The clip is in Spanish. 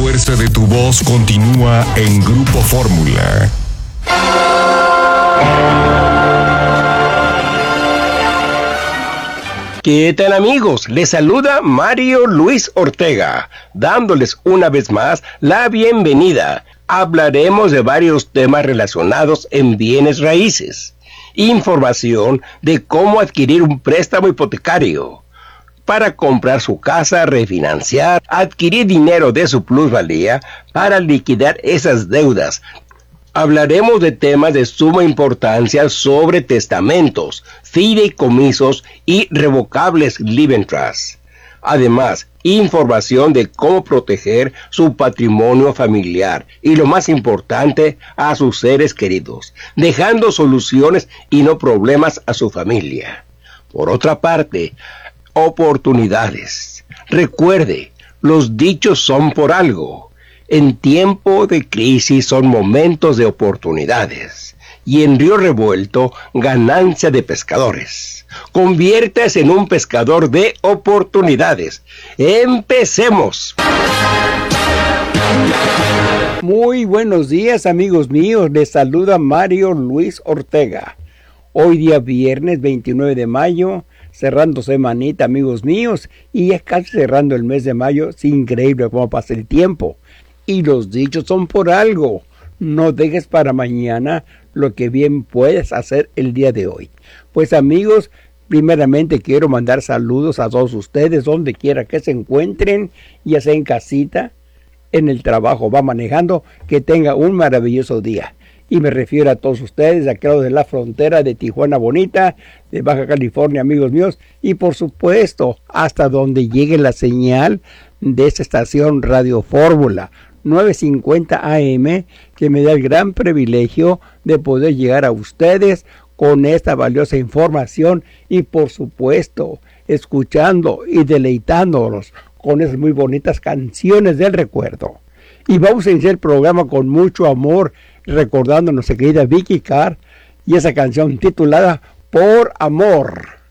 fuerza de tu voz continúa en Grupo Fórmula. ¿Qué tal, amigos? Les saluda Mario Luis Ortega, dándoles una vez más la bienvenida. Hablaremos de varios temas relacionados en bienes raíces, información de cómo adquirir un préstamo hipotecario para comprar su casa, refinanciar, adquirir dinero de su plusvalía para liquidar esas deudas. Hablaremos de temas de suma importancia sobre testamentos, fideicomisos y revocables living trusts. Además, información de cómo proteger su patrimonio familiar y, lo más importante, a sus seres queridos, dejando soluciones y no problemas a su familia. Por otra parte, oportunidades. Recuerde, los dichos son por algo. En tiempo de crisis son momentos de oportunidades, y en río revuelto, ganancia de pescadores. Conviértase en un pescador de oportunidades. ¡Empecemos! Muy buenos días, amigos míos. Les saluda Mario Luis Ortega. Hoy día viernes 29 de mayo, cerrando semanita, amigos míos, y es casi cerrando el mes de mayo. Es increíble cómo pasa el tiempo. Y los dichos son por algo. No dejes para mañana lo que bien puedes hacer el día de hoy. Pues, amigos, primeramente quiero mandar saludos a todos ustedes, donde quiera que se encuentren, ya sea en casita, en el trabajo, va manejando, que tenga un maravilloso día. Y me refiero a todos ustedes de aquel lado de la frontera de Tijuana Bonita, de Baja California, amigos míos, y por supuesto, hasta donde llegue la señal de esta estación Radio Fórmula 950 AM, que me da el gran privilegio de poder llegar a ustedes con esta valiosa información y, por supuesto, escuchando y deleitándolos con esas muy bonitas canciones del recuerdo. Y vamos a iniciar el programa con mucho amor, recordando a nuestra querida Vicky Carr y esa canción titulada Por Amor.